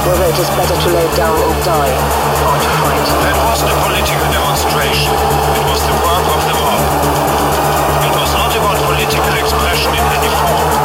whether it is better to lay down and die or to fight. That was the political